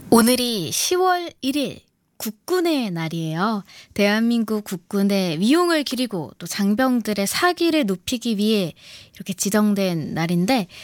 오늘이 10월 1일 국군의 날이에요. 대한민국 국군의 위용을 기리고 또 장병들의 사기를 높이기 위해 이렇게 지정된 날인데